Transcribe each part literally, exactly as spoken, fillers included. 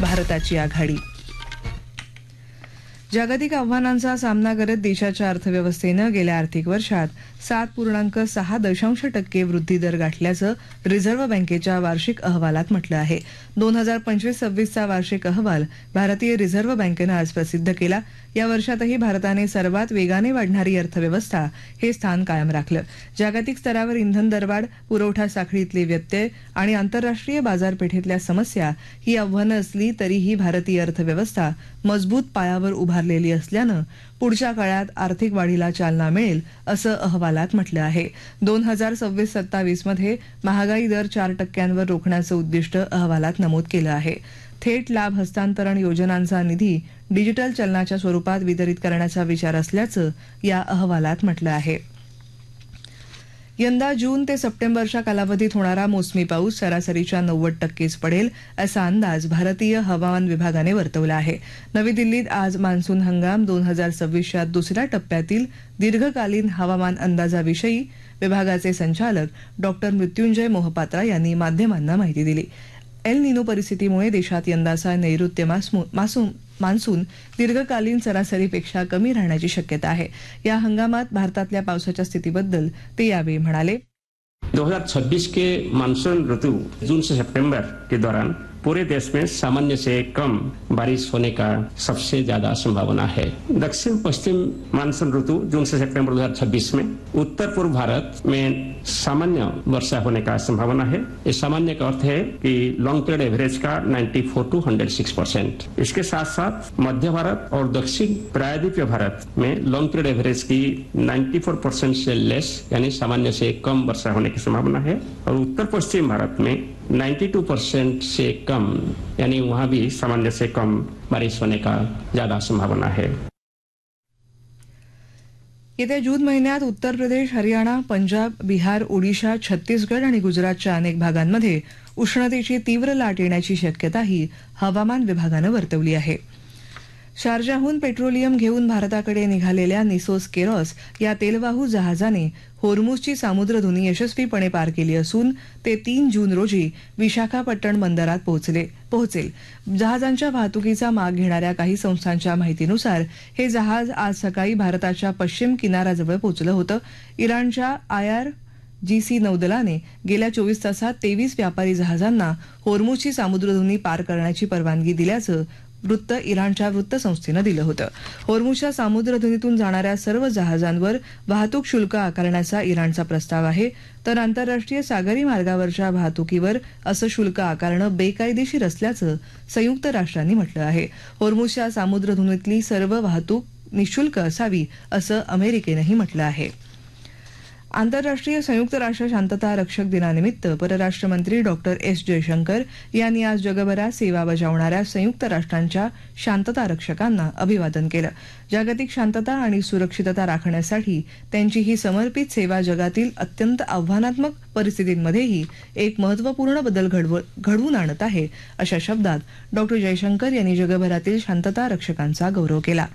भारताची आघाडी. जागतिक आव्हानांचा सामना करत देशाच्या अर्थव्यवस्थेनं गेल्या आर्थिक वर्षात सात पूर्णांक सहा दशांश टक्के वृद्धी दर गाठल्याचं रिझर्व्ह बँकेच्या वार्षिक अहवालात म्हटलं आहे. दोन हजार पंचवीस सव्वीसचा वार्षिक अहवाल भारतीय रिझर्व्ह बँकेनं आज प्रसिद्ध केला. या वर्षातही भारताने सर्वात वेगाने वाढणारी अर्थव्यवस्था हे स्थान कायम राखलं. जागतिक स्तरावर इंधन दरवाढ, पुरवठा साखळीतले व्यत्यय आणि आंतरराष्ट्रीय बाजारपेठेतल्या समस्या ही आव्हानं असली तरीही भारतीय अर्थव्यवस्था मजबूत पायावर उभारलेली असल्यानं पुढच्या काळात आर्थिक वाढीला चालना मिळेल असं अहवालात म्हटलं आहे. दोन हजार सव्वीस सत्तावीस मध्ये महागाई दर चार टक्क्यांवर रोखण्याचं उद्दिष्ट अहवालात नमूद केलं आहे. थेट लाभ हस्तांतरण योजनांचा निधी डिजिटल चलनाच्या स्वरूपात वितरित करण्याचा विचार असल्याचं या अहवालात म्हटलं आहे. यंदा जून ते सप्टेंबरच्या कालावधीत होणारा मोसमी पाऊस सरासरीच्या नव्वद टक्केच पडेल असा अंदाज भारतीय हवामान विभागाने वर्तवला आहे. नवी दिल्लीत आज मान्सून हंगाम दोन हजार सव्वीसच्या दुसऱ्या टप्प्यातील दीर्घकालीन हवामान अंदाजाविषयी विभागाचे संचालक डॉक्टर मृत्युंजय मोहपात्रा यांनी माध्यमांना माहिती दिली. एल निनो परिस्थितीमुळे देशात यंदाचा नैऋत्य मान्सून मान्सून दीर्घकालीन सरासरीपेक्षा कमी राहण्याची शक्यता आहे. या हंगामात भारतातल्या पावसाच्या स्थितीबद्दल ते यावेळी म्हणाले. दो हजार छब्बीस के मानसून ऋतु जून से सितंबर के दौरान पूरे देश में सामान्य से कम बारिश होने का सबसे ज्यादा संभावना है. दक्षिण पश्चिम मानसून ऋतु जून से सितंबर दो हजार छब्बीस में उत्तर पूर्व भारत में सामान्य वर्षा होने का संभावना है. इस सामान्य का अर्थ है कि लॉन्ग पीरियड एवरेज का चौरानवे टू एक सौ छह परसेंट. इसके साथ साथ मध्य भारत और दक्षिण प्रायद्वीपीय भारत में लॉन्ग पीरियड एवरेज की चौरानवे परसेंट से लेस यानी सामान्य से कम वर्षा होने की संभावना है. और उत्तर पश्चिम भारत में बानवे परसेंट से कम यानी वहां भी सामान्य से कम बारिश होने का ज्यादा संभावना है. येत्या जून महिन्यात उत्तर प्रदेश, हरियाणा, पंजाब, बिहार, ओडिशा, छत्तीसगड आणि गुजरातच्या अनेक भागांमध्ये उष्णतेची तीव्र लाट येण्याची शक्यताही हवामान विभागानं वर्तवली आहे. शारजाहून पेट्रोलियम घेऊन भारताकडे निघालेल्या निसोस केरॉस या तेलवाहू जहाजाने होर्मुझची सामुद्रधुनी यशस्वीपणे पार केली असून ते तीन जून रोजी विशाखापट्टणम बंदरात पोहोचले पोहोचेल. जहाजांच्या वाहतुकीचा माग घेणाऱ्या काही संस्थांच्या माहितीनुसार हे जहाज आज सकाळी भारताच्या पश्चिम किनाऱ्याजवळ पोहोचलं होतं. इराणच्या आयआर जीसी नौदलाने गेल्या चोवीस तासात तेवीस व्यापारी जहाजांना होर्मुझची सामुद्रधुनी पार करण्याची परवानगी दिल्याचं वृत्त इराणच्या वृत्तसंस्थेनं दिलं होतं. होर्मुझच्या सामुद्रधुनीतून जाणाऱ्या सर्व जहाजांवर वाहतूक शुल्क आकारण्याचा इराणचा प्रस्ताव आहे. तर आंतरराष्ट्रीय सागरी मार्गावरच्या वाहतुकीवर असं शुल्क आकारणं बेकायदेशीर असल्याचं संयुक्त राष्ट्रांनी म्हटलं आहे. होर्मुझच्या सामुद्रधुनीतली सर्व वाहतूक निःशुल्क असावी असं अमेरिकेनंही म्हटलं आहे. आंतरराष्ट्रीय संयुक्त राष्ट्र शांतता रक्षक दिनानिमित्त परराष्ट्र मंत्री डॉक्टर एस जयशंकर यांनी आज जगभरात सेवा बजावणाऱ्या संयुक्त राष्ट्रांच्या शांतता रक्षकांना अभिवादन केलं. जागतिक शांतता आणि सुरक्षितता राखण्यासाठी त्यांची ही समर्पित सेवा जगातील अत्यंत आव्हानात्मक परिस्थितींमध्येही एक महत्त्वपूर्ण बदल घडवून आणत आहे अशा शब्दात डॉक्टर जयशंकर यांनी जगभरातील शांतता रक्षकांचा गौरव केला.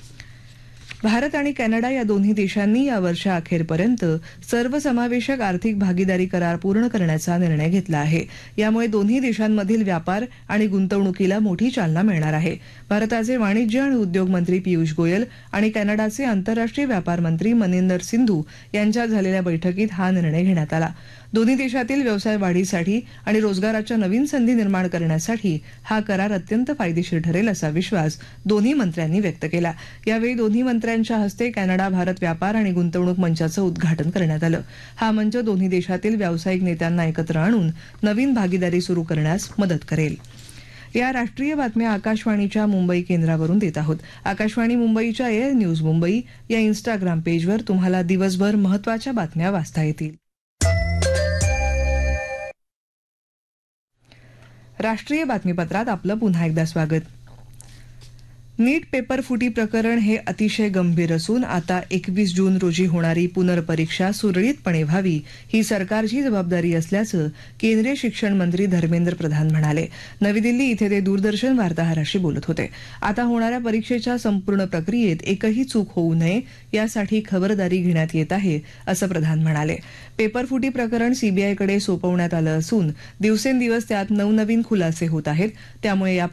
भारत आणि कॅनडा या दोन्ही देशांनी या वर्षाअखेरपर्यंत सर्वसमावेशक आर्थिक भागीदारी करार पूर्ण करण्याचा निर्णय घेतला आहे. यामुळे दोन्ही देशांमधील व्यापार आणि गुंतवणुकीला मोठी चालना मिळणार आहे. भारताचे वाणिज्य आणि उद्योग मंत्री पियुष गोयल आणि कॅनडाचे आंतरराष्ट्रीय व्यापार मंत्री मनिंदर सिंधू यांच्यात झालेल्या बैठकीत हा निर्णय घेण्यात आला. दोन्ही देशातील व्यवसाय वाढीसाठी आणि रोजगाराच्या नवीन संधी निर्माण करण्यासाठी हा करार अत्यंत फायदेशीर ठरेल असा विश्वास दोन्ही मंत्र्यांनी व्यक्त केला. यावेळी दोन्ही मंत्र्यांच्या हस्ते कॅनडा भारत व्यापार आणि गुंतवणूक मंचाचं उद्घाटन करण्यात आलं. हा मंच दोन्ही देशातील व्यावसायिक नेत्यांना एकत्र आणून नवीन भागीदारी सुरू करण्यास मदत करेल. या राष्ट्रीय बातम्या आकाशवाणीच्या मुंबई केंद्रावरून देत आहोत. आकाशवाणी मुंबईच्या एअर न्यूज मुंबई या इन्स्टाग्राम पेजवर तुम्हाला दिवसभर महत्त्वाच्या बातम्या वाचता येतील. राष्ट्रीय बातमीपत्रात आपलं पुन्हा एकदा स्वागत. नीट पेपर फुटी प्रकरण हे अतिशय गंभीर असून आता एकवीस जून रोजी होणारी पुनर्परीक्षा सुरळीतपणे व्हावी ही सरकारची जबाबदारी असल्याचं केंद्रीय शिक्षण मंत्री धर्मेंद्र प्रधान म्हणाले. नवी दिल्ली इथे ते दूरदर्शन वार्ताहराशी बोलत होते. आता होणाऱ्या परीक्षेच्या संपूर्ण प्रक्रियेत एकही चूक होऊ नये यासाठी खबरदारी घेण्यात येत आहे असं प्रधान म्हणाले. पेपर फुटी प्रकरण सीबीआयकडे सोपवण्यात आलं असून दिवसेंदिवस त्यात नवनवीन खुलासे होत आहेत. त्यामुळे या